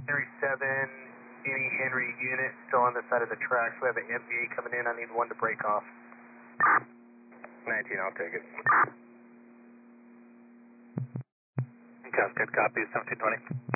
Henry 7, any Henry unit still on the side of the tracks. We have an MVA coming in. I need one to break off. 19, I'll take it. Okay, good copy, 1720.